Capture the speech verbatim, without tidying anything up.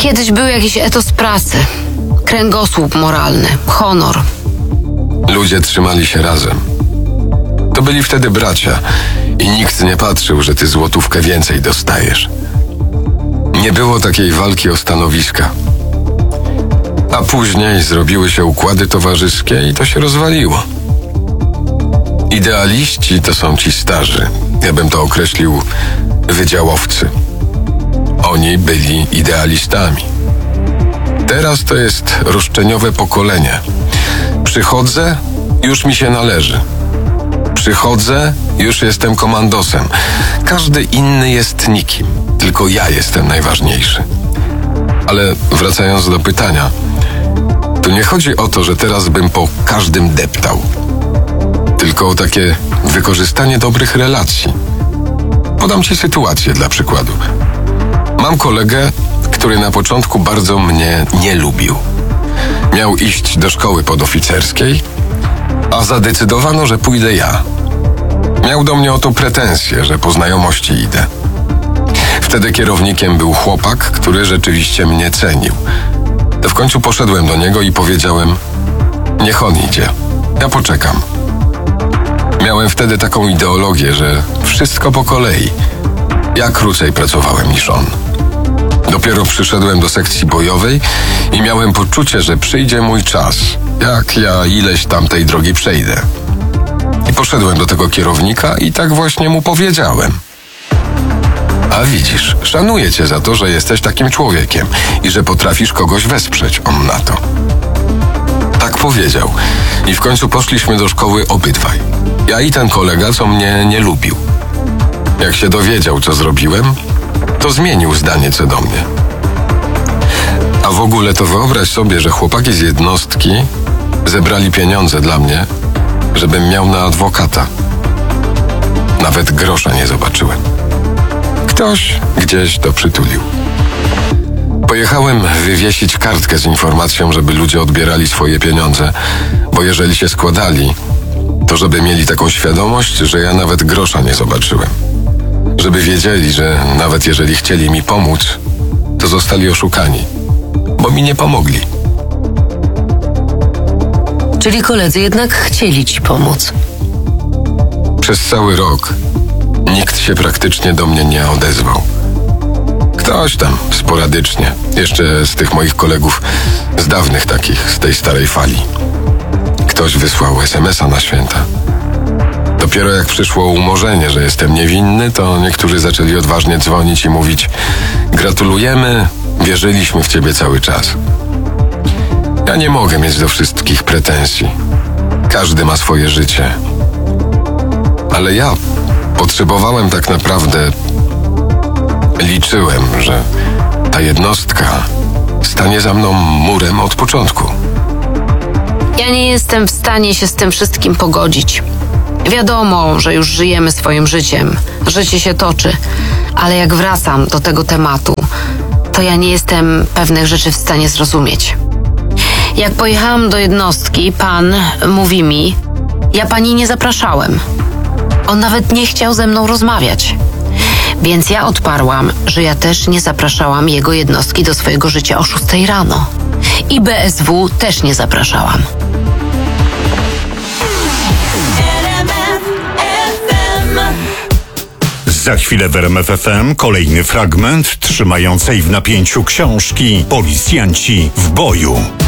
Kiedyś był jakiś etos pracy, kręgosłup moralny, honor. Ludzie trzymali się razem. To byli wtedy bracia i nikt nie patrzył, że ty złotówkę więcej dostajesz. Nie było takiej walki o stanowiska. A później zrobiły się układy towarzyskie i to się rozwaliło. Idealiści to są ci starzy. Ja bym to określił wydziałowcy. Oni byli idealistami. Teraz to jest roszczeniowe pokolenie. Przychodzę, już mi się należy. Przychodzę, już jestem komandosem. Każdy inny jest nikim. Tylko ja jestem najważniejszy. Ale wracając do pytania, tu nie chodzi o to, że teraz bym po każdym deptał. Tylko o takie wykorzystanie dobrych relacji. Podam ci sytuację dla przykładu. Mam kolegę, który na początku bardzo mnie nie lubił. Miał iść do szkoły podoficerskiej, a zadecydowano, że pójdę ja. Miał do mnie o to pretensje, że po znajomości idę. Wtedy kierownikiem był chłopak, który rzeczywiście mnie cenił. To w końcu poszedłem do niego i powiedziałem: niech on idzie, ja poczekam. Miałem wtedy taką ideologię, że wszystko po kolei. Ja krócej pracowałem niż on. Dopiero przyszedłem do sekcji bojowej i miałem poczucie, że przyjdzie mój czas, jak ja ileś tam tej drogi przejdę. I poszedłem do tego kierownika i tak właśnie mu powiedziałem: a widzisz, szanuję cię za to, że jesteś takim człowiekiem i że potrafisz kogoś wesprzeć, on na to. Tak powiedział. I w końcu poszliśmy do szkoły obydwaj. Ja i ten kolega, co mnie nie lubił. Jak się dowiedział, co zrobiłem, to zmienił zdanie co do mnie. A w ogóle to wyobraź sobie, że chłopaki z jednostki zebrali pieniądze dla mnie, żebym miał na adwokata. Nawet grosza nie zobaczyłem. Ktoś gdzieś to przytulił. Pojechałem wywiesić kartkę z informacją, żeby ludzie odbierali swoje pieniądze, bo jeżeli się składali, to żeby mieli taką świadomość, że ja nawet grosza nie zobaczyłem. Żeby wiedzieli, że nawet jeżeli chcieli mi pomóc, to zostali oszukani, bo mi nie pomogli. Czyli koledzy jednak chcieli ci pomóc. Przez cały rok nikt się praktycznie do mnie nie odezwał. Ktoś tam sporadycznie, jeszcze z tych moich kolegów, z dawnych takich, z tej starej fali. Ktoś wysłał es em es a na święta. Dopiero jak przyszło umorzenie, że jestem niewinny, to niektórzy zaczęli odważnie dzwonić i mówić: gratulujemy, wierzyliśmy w ciebie cały czas. Ja nie mogę mieć do wszystkich pretensji. Każdy ma swoje życie. Ale ja potrzebowałem tak naprawdę... Liczyłem, że ta jednostka stanie za mną murem od początku. Ja nie jestem w stanie się z tym wszystkim pogodzić. Wiadomo, że już żyjemy swoim życiem. Życie się toczy. Ale jak wracam do tego tematu, to ja nie jestem pewnych rzeczy w stanie zrozumieć. Jak pojechałam do jednostki, pan mówi mi: ja pani nie zapraszałem. On nawet nie chciał ze mną rozmawiać. Więc ja odparłam, że ja też nie zapraszałam jego jednostki do swojego życia o szóstej rano. I be es we też nie zapraszałam. Za chwilę w R M F F M kolejny fragment trzymającej w napięciu książki Policjanci w boju.